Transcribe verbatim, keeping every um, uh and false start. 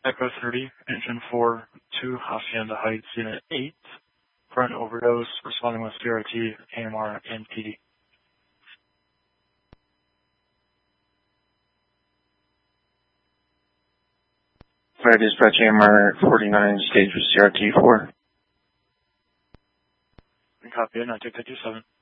Echo thirty, Engine four, two, Hacienda Heights, Unit eight, front overdose, responding with C R T, A M R, and P D. Fire dispatch A M R forty-nine, stage with C R T four. Copy it, I take that two seven.